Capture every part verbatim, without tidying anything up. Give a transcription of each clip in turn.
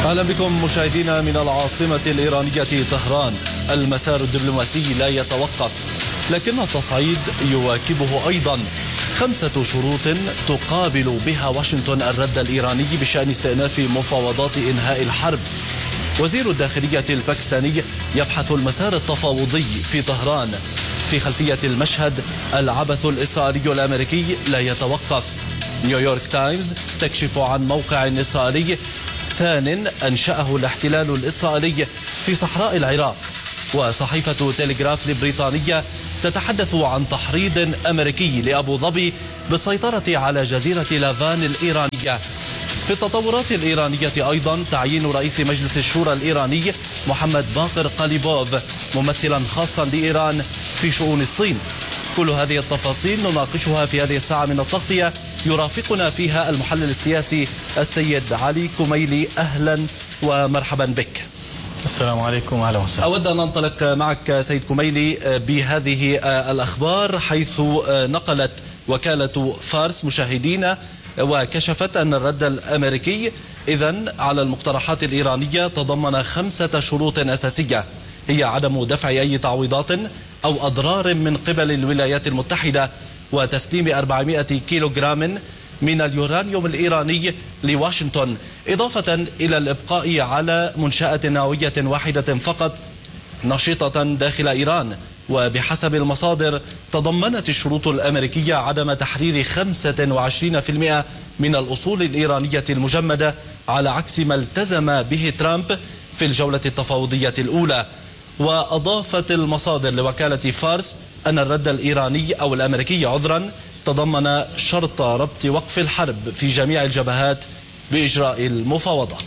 أهلا بكم مشاهدينا من العاصمة الإيرانية طهران. المسار الدبلوماسي لا يتوقف، لكن التصعيد يواكبه أيضا خمسة شروط تقابل بها واشنطن الرد الإيراني بشأن استئناف مفاوضات إنهاء الحرب. وزير الداخلية الباكستاني يبحث المسار التفاوضي في طهران. في خلفية المشهد العبث الإسرائيلي الأمريكي لا يتوقف. نيويورك تايمز تكشف عن موقع إسرائيلي ثان أنشأه الاحتلال الإسرائيلي في صحراء العراق. وصحيفة تيليغراف البريطانية تتحدث عن تحريض أمريكي لأبو ظبي بالسيطرة على جزيرة لافان الإيرانية. في التطورات الإيرانية أيضا تعيين رئيس مجلس الشورى الإيراني محمد باقر قليبوف ممثلا خاصا لإيران في شؤون الصين. كل هذه التفاصيل نناقشها في هذه الساعة من التغطية، يرافقنا فيها المحلل السياسي السيد علي كميلي. أهلا ومرحبا بك. السلام عليكم، أهلا وسهلا. أود أن ننطلق معك سيد كميلي بهذه الأخبار، حيث نقلت وكالة فارس مشاهدينا وكشفت أن الرد الأمريكي إذن على المقترحات الإيرانية تضمن خمسة شروط أساسية، هي عدم دفع أي تعويضات أو أضرار من قبل الولايات المتحدة، وتسليم أربعمائة كيلوغرام من اليورانيوم الإيراني لواشنطن، إضافة إلى الإبقاء على منشأة نووية واحدة فقط نشيطة داخل إيران. وبحسب المصادر تضمنت الشروط الأمريكية عدم تحرير خمسة وعشرين بالمئة من الأصول الإيرانية المجمدة، على عكس ما التزم به ترامب في الجولة التفاوضية الأولى. وأضافت المصادر لوكالة فارس أن الرد الإيراني أو الأمريكي عذرا تضمن شرط ربط وقف الحرب في جميع الجبهات بإجراء المفاوضات.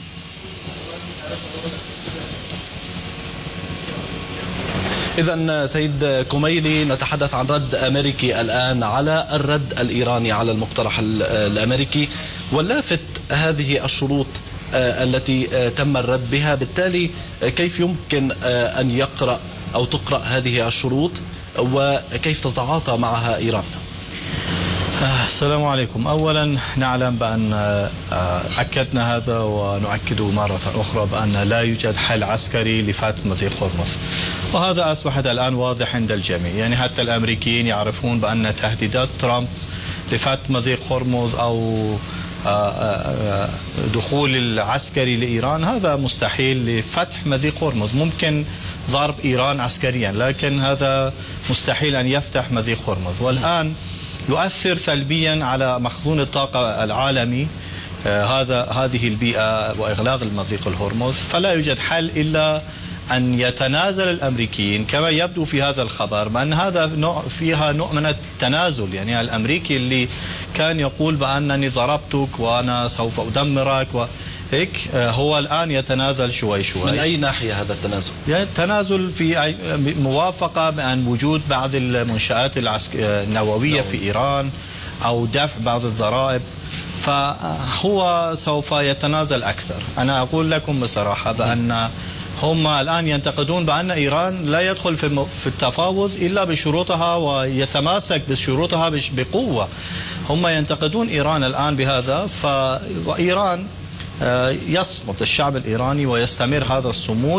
إذن سيد كميلي، نتحدث عن رد أمريكي الآن على الرد الإيراني على المقترح الأمريكي، واللافت هذه الشروط التي تم الرد بها. بالتالي كيف يمكن أن يقرأ أو تقرأ هذه الشروط وكيف تتعاطى معها إيران؟ السلام عليكم. أولا نعلم بأن أكدنا هذا ونؤكد مرة أخرى بأن لا يوجد حل عسكري لفتح مضيق هرمز، وهذا أصبحت الآن واضح عند الجميع. يعني حتى الأمريكيين يعرفون بأن تهديدات ترامب لفتح مضيق هرمز أو دخول العسكري لإيران هذا مستحيل. لفتح مضيق هرمز ممكن ضرب إيران عسكريا، لكن هذا مستحيل أن يفتح مضيق هرمز. والآن يؤثر سلبيا على مخزون الطاقة العالمي هذا هذه البيئة وإغلاق المضيق الهرمز. فلا يوجد حل إلا أن يتنازل الأمريكيين، كما يبدو في هذا الخبر بأن هذا نوع فيها نوع من التنازل. يعني الأمريكي اللي كان يقول بأنني ضربتك وأنا سوف أدمرك وهيك، هو الآن يتنازل شوي شوي. من أي ناحية هذا التنازل؟ يعني تنازل في موافقة بأن وجود بعض المنشآت النووية في إيران أو دفع بعض الضرائب، فهو سوف يتنازل أكثر. أنا أقول لكم بصراحة بأن هم الآن ينتقدون بأن إيران لا يدخل في التفاوض إلا بشروطها ويتماسك بشروطها بقوة. هم ينتقدون إيران الآن بهذا، فإيران يصمت الشعب الإيراني ويستمر هذا الصمود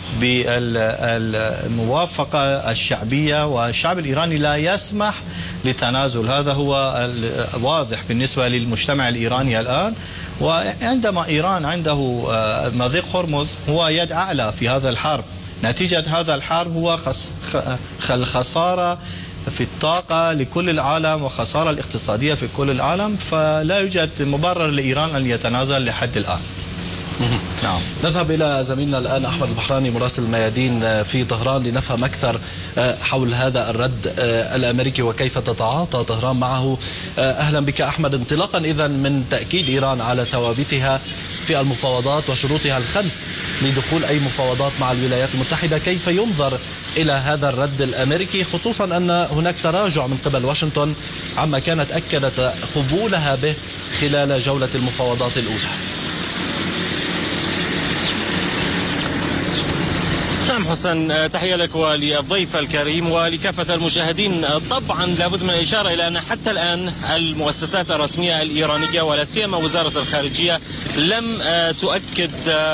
بالموافقة الشعبية، والشعب الإيراني لا يسمح لتنازل. هذا هو واضح بالنسبة للمجتمع الإيراني الآن. وعندما إيران عنده مضيق هرمز هو يد أعلى في هذا الحرب، نتيجة هذا الحرب هو الخسارة في الطاقة لكل العالم وخسارة الاقتصادية في كل العالم، فلا يوجد مبرر لإيران أن يتنازل لحد الآن. نعم. نذهب إلى زميلنا الآن أحمد البحراني مراسل الميادين في طهران لنفهم أكثر حول هذا الرد الأمريكي وكيف تتعاطى طهران معه. أهلا بك أحمد. انطلاقا إذن من تأكيد إيران على ثوابتها في المفاوضات وشروطها الخمس لدخول أي مفاوضات مع الولايات المتحدة، كيف ينظر إلى هذا الرد الأمريكي، خصوصا أن هناك تراجع من قبل واشنطن عما كانت أكدت قبولها به خلال جولة المفاوضات الأولى؟ نعم حسن، تحية لك وللضيف الكريم ولكافة المشاهدين. طبعا لابد من الإشارة إلى أن حتى الآن المؤسسات الرسمية الإيرانية ولا سيما وزارة الخارجية لم تؤكد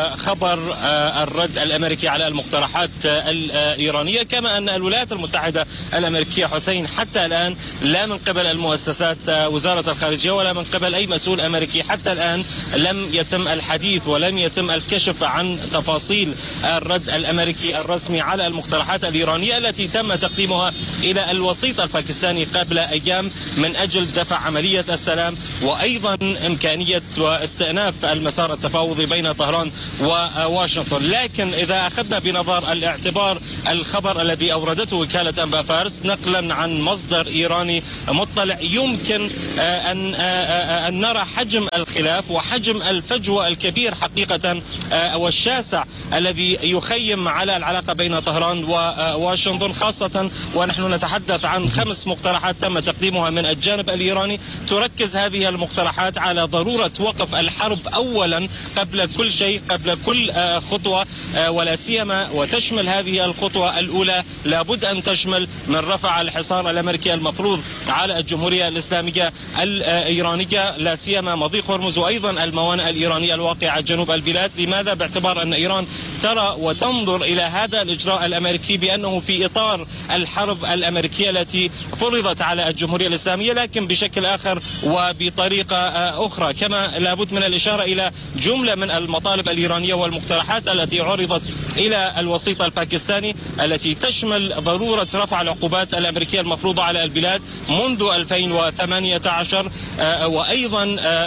خبر الرد الأمريكي على المقترحات الإيرانية، كما أن الولايات المتحدة الأمريكية حسين حتى الآن لا من قبل المؤسسات وزارة الخارجية ولا من قبل أي مسؤول أمريكي حتى الآن لم يتم الحديث ولم يتم الكشف عن تفاصيل الرد الأمريكي الرسمي على المقترحات الإيرانية التي تم تقديمها إلى الوسيط الباكستاني قبل أيام من أجل دفع عملية السلام وأيضا إمكانية واستئناف المسار التفاوضي بين طهران وواشنطن. لكن إذا أخذنا بنظر الاعتبار الخبر الذي أوردته وكالة أنباء فارس نقلا عن مصدر إيراني مطلع، يمكن أن أن نرى حجم الخلاف وحجم الفجوة الكبير حقيقة والشاسع الذي يخيم على العلاقة بين طهران وواشنطن، خاصة ونحن نتحدث عن خمس مقترحات تم تقديمها من الجانب الإيراني. تركز هذه المقترحات على ضرورة وقف الحرب أولا قبل كل شيء، قبل كل خطوة، ولا سيما وتشمل هذه الخطوة الأولى لابد أن تشمل من رفع الحصار الأمريكي المفروض على الجمهورية الإسلامية الإيرانية، لا سيما مضيق هرمز وأيضا الموانئ الإيرانية الواقعة جنوب البلاد. لماذا؟ باعتبار أن إيران ترى وتنظر إلى هذا الإجراء الأمريكي بأنه في إطار الحرب الأمريكية التي فرضت على الجمهورية الإسلامية لكن بشكل آخر وبطريقة أخرى. كما لابد من الإشارة إلى جملة من المطالب الإيرانية والمقترحات التي عرضت إلى الوسيط الباكستاني التي تشمل ضرورة رفع العقوبات الأمريكية المفروضة على البلاد منذ ألفين وثمانية عشر، وأيضا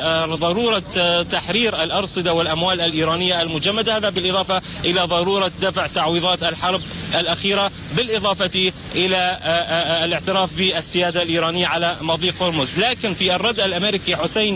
ضرورة تحرير الأرصدة والأموال الإيرانية المجمدة، هذا بالإضافة إلى ضرورة دفع تعويضات الحرب الأخيرة، بالإضافة إلى الاعتراف بالسيادة الإيرانية على مضيق هرمز. لكن في الرد الأمريكي حسين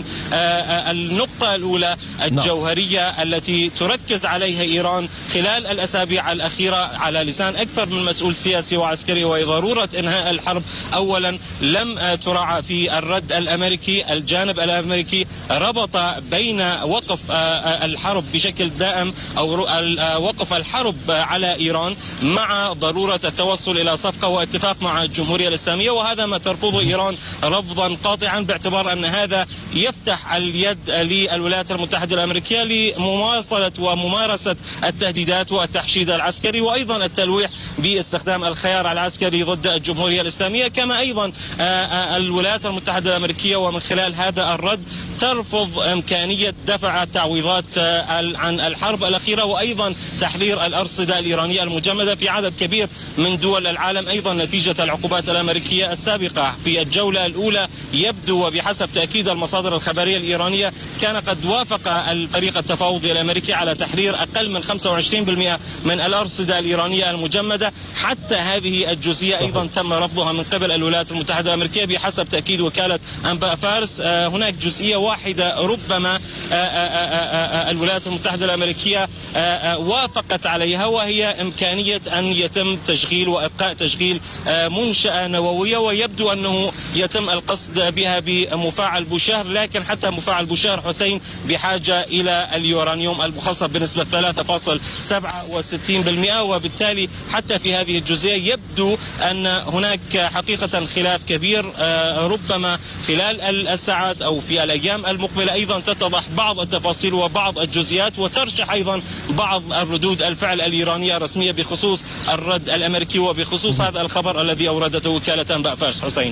النقطة الأولى الجوهرية التي تركز عليها إيران خلال الأسابيع الأخيرة على لسان أكثر من مسؤول سياسي وعسكري وهي ضرورة إنهاء الحرب أولا لم تراعى في الرد الأمريكي. الجانب الأمريكي ربط بين وقف الحرب بشكل دائم أو وقف الحرب على إيران مع ضرورة التوصل إلى صفقة واتفاق مع الجمهورية الإسلامية، وهذا ما ترفضه إيران رفضا قاطعا باعتبار أن هذا يفتح اليد للولايات المتحدة الأمريكية لمواصلة وممارسة التهديدات والتحشيد العسكري وأيضا التلويح باستخدام الخيار العسكري ضد الجمهورية الإسلامية. كما أيضا الولايات المتحدة الأمريكية ومن خلال هذا الرد ترفض إمكانية دفع التعويضات عن الحرب الأخيرة وأيضا تحرير الأرصدة الإيرانية المجمدة في عدد كبير من دول العالم أيضا نتيجة العقوبات الأمريكية السابقة. في الجولة الأولى يبدو وبحسب تأكيد المصادر الخبرية الإيرانية كان قد وافق الفريق التفاوضي الأمريكي على تحرير أقل من خمسة وعشرين بالمئة من الأرصدة الإيرانية المجمدة. حتى هذه الجزئية أيضا تم رفضها من قبل الولايات المتحدة الأمريكية بحسب تأكيد وكالة أنباء فارس. هناك جزئية واحدة ربما الولايات المتحدة الأمريكية وافقت عليها وهي إمكانية أن يتم تشغيل وإبقاء تشغيل منشأة نووية، ويبدو أنه يتم القصد بها بمفاعل بوشهر، لكن حتى مفاعل بوشهر حسين بحاجة إلى اليورانيوم المخصب بنسبة ثلاثة فاصلة سبعة وستين بالمئة، وبالتالي حتى في هذه الجزئية يبدو أن هناك حقيقة خلاف كبير. ربما خلال الساعات أو في الأيام المقبلة أيضا تتضح بعض التفاصيل وبعض الجزئيات وترشح أيضا بعض الردود الفعل الإيرانية الرسمية بخصوص الرد الأمريكي وبخصوص هذا الخبر الذي أوردته وكالة أنباء فارس. حسين،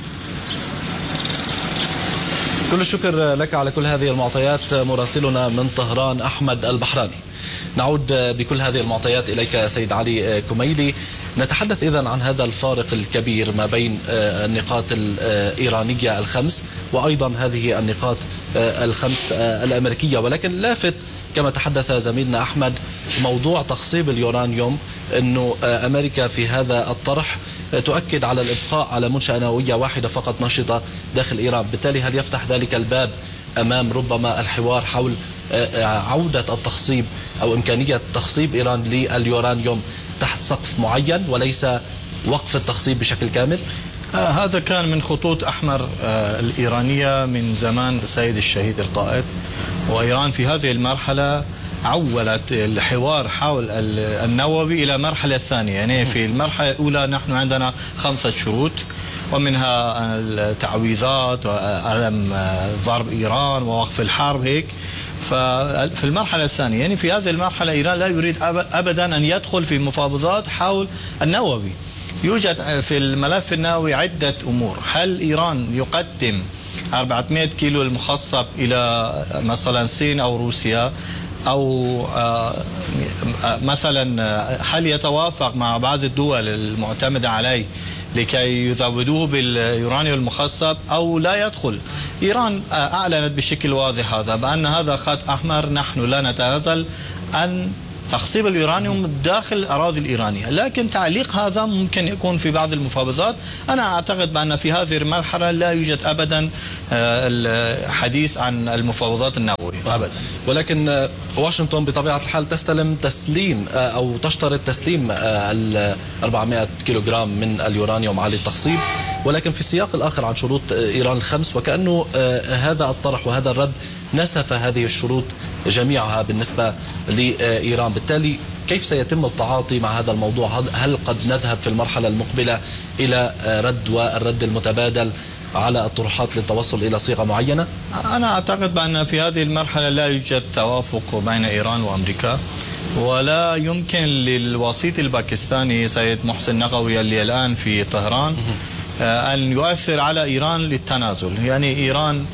كل الشكر لك على كل هذه المعطيات مراسلنا من طهران أحمد البحراني. نعود بكل هذه المعطيات إليك سيد علي كميلي. نتحدث إذن عن هذا الفارق الكبير ما بين النقاط الإيرانية الخمس وأيضا هذه النقاط الخمس الأمريكية، ولكن لافت كما تحدث زميلنا أحمد موضوع تخصيب اليورانيوم، أنه أمريكا في هذا الطرح تؤكد على الإبقاء على منشأة نووية واحدة فقط نشطة داخل إيران. بالتالي هل يفتح ذلك الباب أمام ربما الحوار حول عودة التخصيب أو إمكانية تخصيب إيران لليورانيوم تحت سقف معين وليس وقف التخصيب بشكل كامل؟ آه هذا كان من خطوط أحمر آه الإيرانية من زمان السيد الشهيد القائد، وإيران في هذه المرحلة عولت الحوار حول النووي إلى مرحلة ثانية. يعني في المرحلة الأولى نحن عندنا خمسة شروط، ومنها التعويضات وعدم ضرب إيران ووقف الحرب هيك. ففي المرحلة الثانية يعني في هذه المرحلة إيران لا يريد أبدا أن يدخل في مفاوضات حول النووي. يوجد في الملف النووي عدة أمور. هل إيران يقدم أربعمائة كيلو المخصب إلى مثلا الصين أو روسيا، أو مثلا هل يتوافق مع بعض الدول المعتمدة عليه لكي يزودوه باليورانيوم المخصب أو لا يدخل؟ إيران أعلنت بشكل واضح هذا بأن هذا خط أحمر، نحن لا نتنازل عن تخصيب اليورانيوم داخل الأراضي الإيرانية. لكن تعليق هذا ممكن يكون في بعض المفاوضات. أنا أعتقد بأن في هذه المرحلة لا يوجد أبدا الحديث عن المفاوضات النووية أبدا. ولكن واشنطن بطبيعة الحال تستلم تسليم أو تشترط تسليم ال أربعمائة كيلوغرام من اليورانيوم عالي التخصيب، ولكن في السياق الآخر عن شروط إيران الخمس، وكأنه هذا الطرح وهذا الرد نسف هذه الشروط جميعها بالنسبة لإيران. بالتالي كيف سيتم التعاطي مع هذا الموضوع؟ هل قد نذهب في المرحلة المقبلة إلى رد والرد المتبادل على الطروحات للتوصل إلى صيغة معينة؟ أنا أعتقد بأن في هذه المرحلة لا يوجد توافق بين إيران وأمريكا، ولا يمكن للوسيط الباكستاني سيد محسن نقوي اللي الآن في طهران أن يؤثر على إيران للتنازل. يعني إيران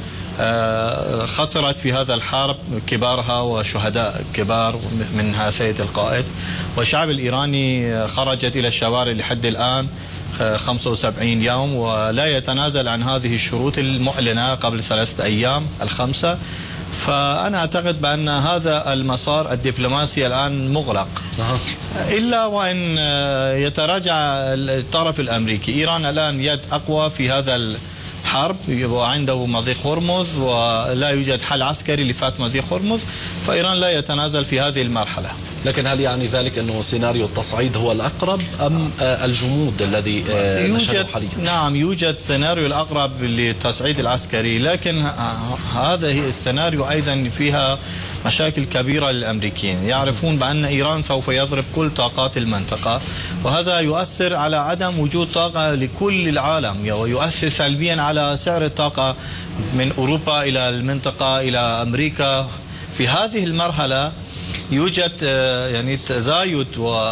خسرت في هذا الحرب كبارها وشهداء كبار منها سيد القائد، والشعب الإيراني خرجت إلى الشوارع لحد الآن خمسة وسبعين يوم ولا يتنازل عن هذه الشروط المعلنة قبل ثلاثة أيام الخمسة. فأنا أعتقد بأن هذا المسار الدبلوماسي الآن مغلق، إلا وأن يتراجع الطرف الأمريكي. إيران الآن يد أقوى في هذا حرب، وعنده مضيق هرمز ولا يوجد حل عسكري لفات مضيق هرمز، فإيران لا يتنازل في هذه المرحلة. لكن هل يعني ذلك أنه سيناريو التصعيد هو الأقرب أم الجمود الذي نشهده حاليا؟ نعم، يوجد سيناريو الأقرب للتصعيد العسكري، لكن هذا السيناريو أيضا فيها مشاكل كبيرة للأمريكيين. يعرفون بأن إيران سوف يضرب كل طاقات المنطقة، وهذا يؤثر على عدم وجود طاقة لكل العالم، ويؤثر سلبيا على سعر الطاقة من أوروبا إلى المنطقة إلى أمريكا. في هذه المرحلة يوجد يعني تزايد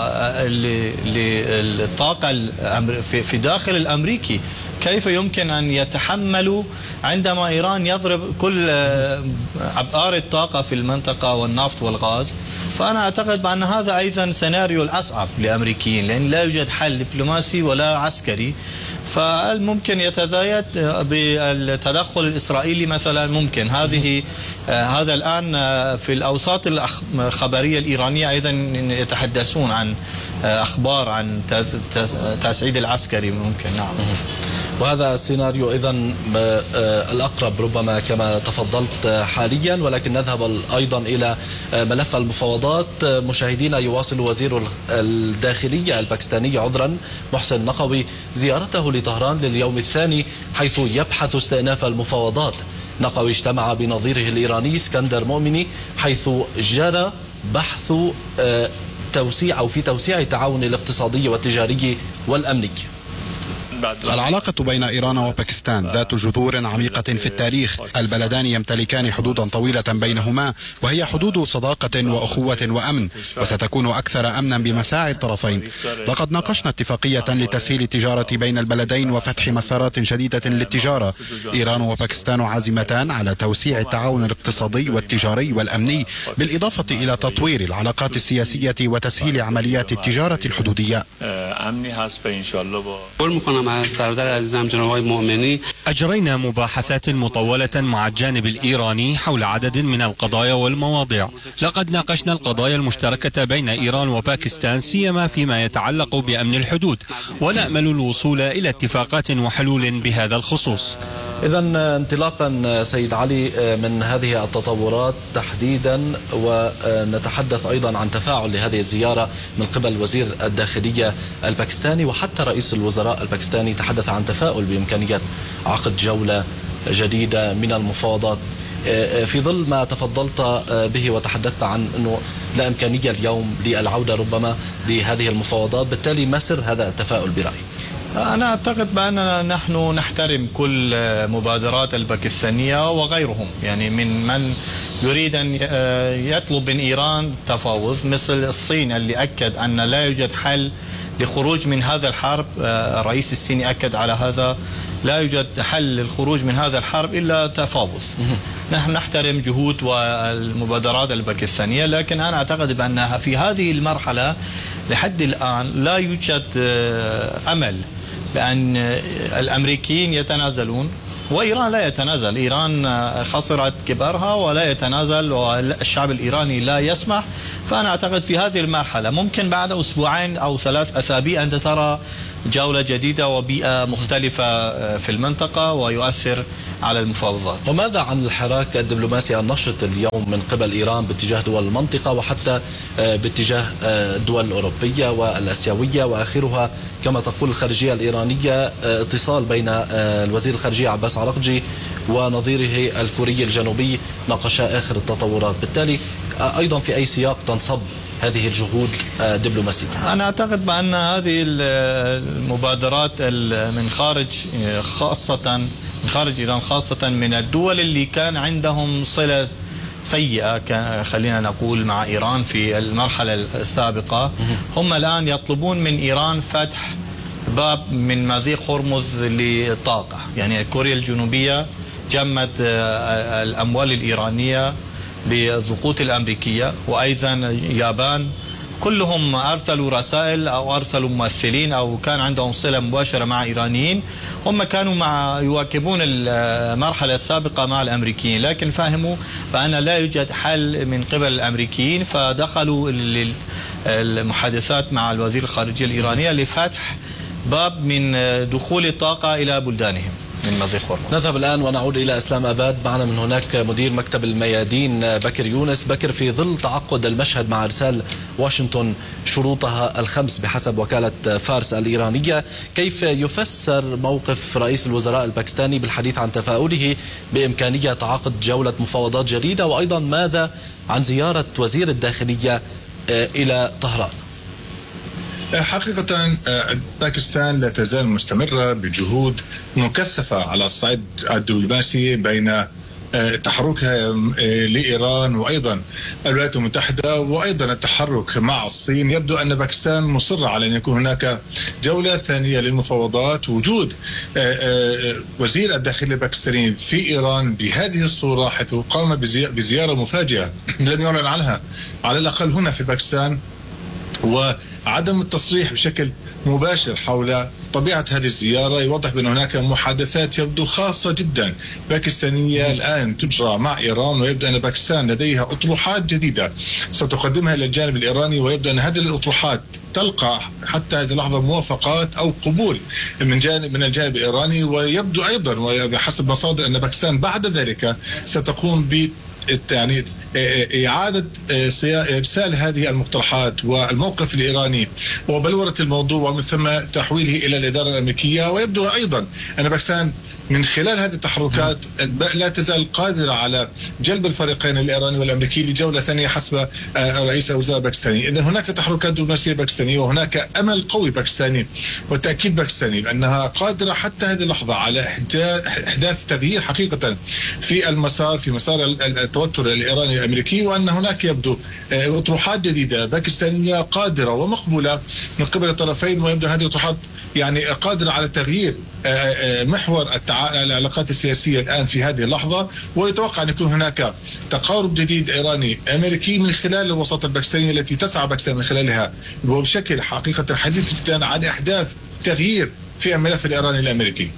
للطاقة في داخل الأمريكي. كيف يمكن أن يتحملوا عندما إيران يضرب كل أبآر الطاقة في المنطقة والنفط والغاز؟ فأنا أعتقد بأن هذا أيضا سيناريو الأصعب للأمريكيين، لأن لا يوجد حل دبلوماسي ولا عسكري. فالممكن يتزايد بالتدخل الإسرائيلي مثلا. ممكن هذه هذا الآن في الأوساط الخبرية الإيرانية أيضا يتحدثون عن أخبار عن تسعيد العسكري ممكن. نعم. وهذا السيناريو إذن الأقرب ربما كما تفضلت حاليا. ولكن نذهب أيضا إلى ملف المفاوضات. مشاهدينا، يواصل وزير الداخلية الباكستاني عذرا محسن نقوي زيارته لطهران لليوم الثاني، حيث يبحث استئناف المفاوضات. نقوي اجتمع بنظيره الإيراني اسكندر مؤمني، حيث جرى بحث توسيع أو في توسيع التعاون الاقتصادي والتجاري والأمني. العلاقة بين إيران وباكستان ذات جذور عميقة في التاريخ. البلدان يمتلكان حدودا طويلة بينهما، وهي حدود صداقة وأخوة وأمن، وستكون أكثر أمنا بمساعي الطرفين. لقد ناقشنا اتفاقية لتسهيل التجارة بين البلدين وفتح مسارات جديدة للتجارة. إيران وباكستان عازمتان على توسيع التعاون الاقتصادي والتجاري والأمني، بالإضافة إلى تطوير العلاقات السياسية وتسهيل عمليات التجارة الحدودية. أجرينا مباحثات مطولة مع الجانب الإيراني حول عدد من القضايا والمواضيع. لقد ناقشنا القضايا المشتركة بين إيران وباكستان، سيما فيما يتعلق بأمن الحدود، ونأمل الوصول إلى اتفاقات وحلول بهذا الخصوص. إذن انطلاقا سيد علي من هذه التطورات تحديدا، ونتحدث أيضا عن تفاعل لهذه الزيارة من قبل وزير الداخلية الباكستاني، وحتى رئيس الوزراء الباكستاني تحدث عن تفاؤل بإمكانية عقد جولة جديدة من المفاوضات. في ظل ما تفضلت به وتحدثت عن أنه لا إمكانية اليوم للعودة ربما لهذه المفاوضات، بالتالي ما سر هذا التفاؤل برأيك؟ أنا أعتقد بأننا نحن نحترم كل مبادرات الباكستانية وغيرهم، يعني من من يريد أن يطلب من إيران تفاوض، مثل الصين اللي أكد أن لا يوجد حل لخروج من هذا الحرب. الرئيس الصيني أكد على هذا، لا يوجد حل للخروج من هذا الحرب إلا تفاوض. نحن نحترم جهود والمبادرات الباكستانية، لكن أنا أعتقد بأنها في هذه المرحلة لحد الآن لا يوجد أمل بأن الأمريكيين يتنازلون وإيران لا يتنازل. إيران خسرت كبارها ولا يتنازل، والشعب الإيراني لا يسمح. فأنا أعتقد في هذه المرحلة ممكن بعد أسبوعين أو ثلاث أسابيع أن ترى جولة جديدة وبيئة مختلفة في المنطقة ويؤثر على المفاوضات. وماذا عن الحراك الدبلوماسي النشط اليوم من قبل إيران باتجاه دول المنطقة وحتى باتجاه الدول الأوروبية والأسيوية وآخرها كما تقول الخارجية الإيرانية اتصال بين الوزير الخارجية عباس عراقجي ونظيره الكوري الجنوبي ناقشا آخر التطورات، بالتالي أيضا في أي سياق تنصب هذه الجهود الدبلوماسية؟ أنا أعتقد بأن هذه المبادرات من خارج خاصة من خارج إيران، خاصة من الدول اللي كان عندهم صلة سيئة خلينا نقول مع إيران في المرحلة السابقة، هم الآن يطلبون من إيران فتح باب من مضيق هرمز للطاقة. يعني كوريا الجنوبية جمد الأموال الإيرانية بالضغوط الأمريكية، وأيضا اليابان، كلهم أرسلوا رسائل أو أرسلوا ممثلين أو كان عندهم صلة مباشرة مع إيرانيين. هم كانوا مع يواكبون المرحلة السابقة مع الأمريكيين، لكن فهموا بأن لا يوجد حل من قبل الأمريكيين، فدخلوا المحادثات مع الوزير الخارجية الإيرانية لفتح باب من دخول الطاقة إلى بلدانهم من مضيق هرمز. نذهب الآن ونعود إلى إسلام أباد. معنا من هناك مدير مكتب الميادين بكر يونس. بكر، في ظل تعقد المشهد مع إرسال واشنطن شروطها الخمس بحسب وكالة فارس الإيرانية، كيف يفسر موقف رئيس الوزراء الباكستاني بالحديث عن تفاؤله بإمكانية عقد جولة مفاوضات جديدة، وأيضا ماذا عن زيارة وزير الداخلية إلى طهران؟ حقيقة باكستان لا تزال مستمرة بجهود مكثفة على الصعيد الدبلوماسي بين تحركها لإيران وأيضا الولايات المتحدة وأيضا التحرك مع الصين. يبدو أن باكستان مصرة على أن يكون هناك جولة ثانية للمفاوضات. وجود وزير الداخلية الباكستاني في إيران بهذه الصورة، حيث قام بزيارة مفاجئة لم يعلن عنها على الأقل هنا في باكستان، وعدم التصريح بشكل مباشر حول طبيعة هذه الزيارة، يوضح بأن هناك محادثات يبدو خاصة جدا باكستانية الآن تجرى مع إيران، ويبدو أن باكستان لديها أطروحات جديدة ستقدمها إلى الجانب الإيراني، ويبدو أن هذه الأطروحات تلقى حتى هذه اللحظة موافقات أو قبول من جانب من الجانب الإيراني. ويبدو أيضا وبحسب مصادر أن باكستان بعد ذلك ستقوم ب يعني إعادة إرسال هذه المقترحات والموقف الإيراني وبلورة الموضوع ومن ثم تحويله إلى الإدارة الأمريكية. ويبدو أيضا أن باكستان من خلال هذه التحركات لا تزال قادرة على جلب الفريقين الإيراني والأمريكي لجولة ثانية حسب رئيس الوزراء الباكستاني. إذن هناك تحركات دبلوماسية باكستانية وهناك أمل قوي باكستاني وتأكيد باكستاني بأنها قادرة حتى هذه اللحظة على إحداث تغيير حقيقة في المسار في مسار التوتر الإيراني الأمريكي، وأن هناك يبدو أطروحات جديدة باكستانية قادرة ومقبولة من قبل الطرفين، ويبدو هذه الأطروحات يعني قادرة على تغيير محور العلاقات السياسية الآن في هذه اللحظة. ويتوقع أن يكون هناك تقارب جديد إيراني أمريكي من خلال الوساطة الباكستانية التي تسعى باكستان من خلالها وبشكل حقيقة حديث جدا عن إحداث تغيير في الملف الإيراني الأمريكي.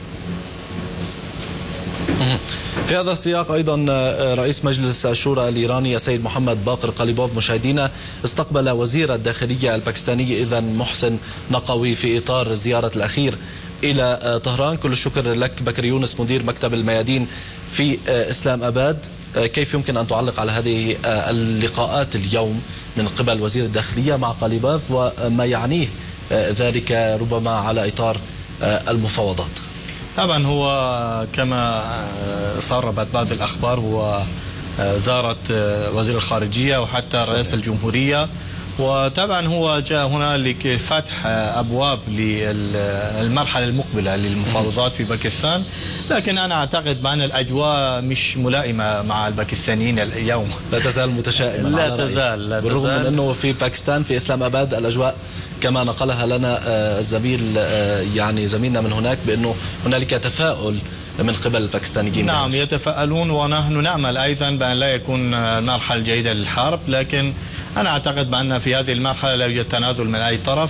في هذا السياق أيضا رئيس مجلس الشورى الإيراني السيد محمد باقر قليبوف مشاهدينا استقبل وزير الداخلية الباكستاني إذن محسن نقوي في إطار زيارة الأخير إلى طهران. كل الشكر لك بكر يونس مدير مكتب الميادين في إسلام أباد. كيف يمكن أن تعلق على هذه اللقاءات اليوم من قبل وزير الداخلية مع قليبوف وما يعنيه ذلك ربما على إطار المفاوضات؟ طبعا هو كما سربت بعض الأخبار هو زارت وزير الخارجية وحتى رئيس الجمهورية، وطبعا هو جاء هنا لفتح أبواب للمرحلة المقبلة للمفاوضات في باكستان، لكن أنا أعتقد بأن الأجواء مش ملائمة مع الباكستانيين اليوم. لا تزال متشائمة. لا تزال لا بالرغم تزال. من أنه في باكستان في إسلام أباد الأجواء كما نقلها لنا الزميل يعني زميلنا من هناك بأنه هنالك تفاؤل من قبل الباكستانيين. نعم يتفاءلون، ونحن نأمل أيضا بأن لا يكون مرحلة جيدة للحرب، لكن أنا أعتقد بأن في هذه المرحلة لا يوجد تنازل من أي طرف،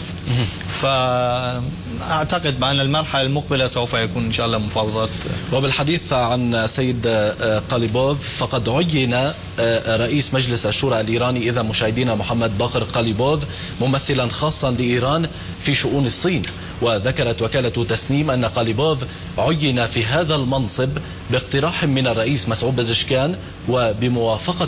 فأعتقد بأن المرحلة المقبلة سوف يكون إن شاء الله مفاوضات. وبالحديث عن سيد قاليبوف، فقد عين رئيس مجلس الشورى الإيراني إذا مشاهدينا محمد باقر قاليبوف ممثلا خاصا لإيران في شؤون الصين، وذكرت وكالة تسنيم أن قاليبوف عين في هذا المنصب باقتراح من الرئيس مسعود بزشكان وبموافقة